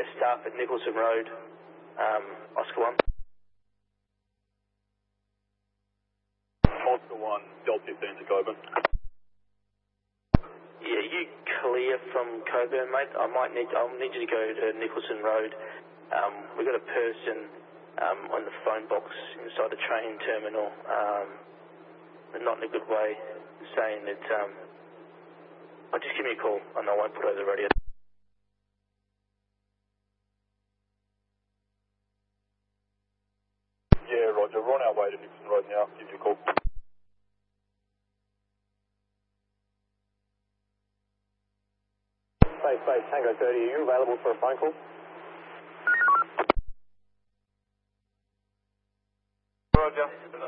staff at Nicholson Road, Oscar 1. Oscar 1, Delta 15 to Coburn. Yeah, you clear from Coburn, mate? I'll need you to go to Nicholson Road. We've got a person on the phone box inside the train terminal, not in a good way, saying that, just give me a call and I won't put over the radio. Yeah, Roger. We're on our way to Nixon Road now. Give you a call. Space, Tango 30, are you available for a phone call? Roger.